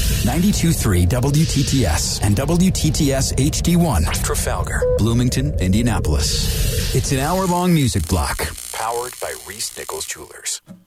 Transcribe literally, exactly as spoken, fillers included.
ninety-two point three W T T S and W T T S H D one, Trafalgar, Bloomington, Indianapolis. It's an hour-long music block powered by Reese Nichols Jewelers.